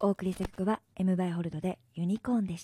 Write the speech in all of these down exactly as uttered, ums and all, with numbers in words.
お送りした曲は エム バイホルドでユニコーンでした。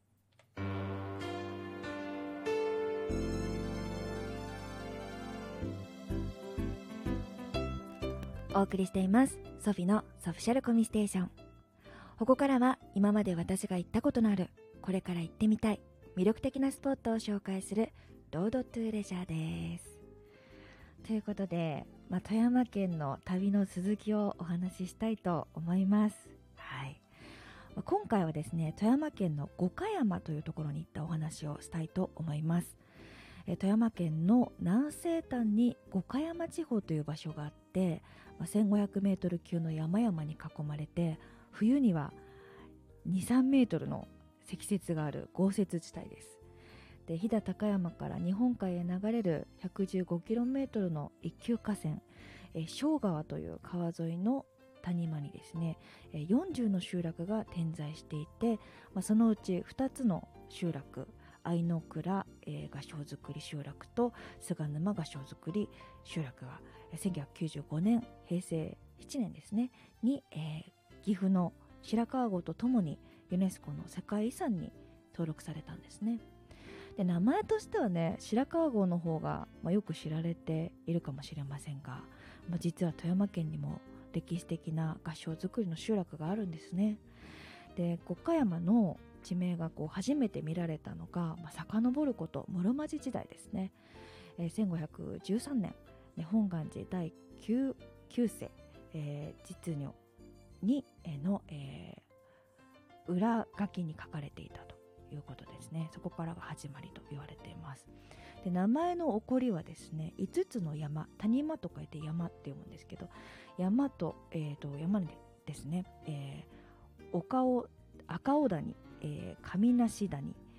お送りしていますソフィのソフィシャルコミステーション。ここからは今まで私が行ったことのある、これから行ってみたい魅力的なスポットを紹介するロードトゥーレジャーです。ということで、まあ、富山県の旅の続きをお話ししたいと思います。はい、まあ、今回はですね、富山県の五箇山というところに行ったお話をしたいと思います。え富山県の南西端に五箇山地方という場所があって、まあ、せんごひゃくメートル級の山々に囲まれて、冬にはに、さんメートルの積雪がある豪雪地帯です。で、飛騨高山から日本海へ流れる ひゃくじゅうごキロメートル の一級河川、え庄川という川沿いの谷間にですね、よんじゅうの集落が点在していて、まあ、そのうちふたつの集落、相野倉、えー、合掌造り集落と菅沼合掌造り集落がせんきゅうひゃくきゅうじゅうごねん、平成ななねんですねに、えー、岐阜の白川郷とともにユネスコの世界遺産に登録されたんですね。で、名前としてはね、白川郷の方が、まあ、よく知られているかもしれませんが、まあ、実は富山県にも歴史的な合掌造りの集落があるんですね。で、五箇山の地名がこう初めて見られたのが、まあ、遡ること室町時代ですね。えー、せんごひゃくじゅうさんねん、ね、本願寺だいきゅう世、えー、実如にの、えー、裏書きに書かれていたということですね。そこからが始まりと言われています。で、名前の起こりはですね、いつつの山、谷間と書いて山って読むんですけど、山と、えー、と山にですね、えー、岡尾赤尾谷、えー、上梨谷、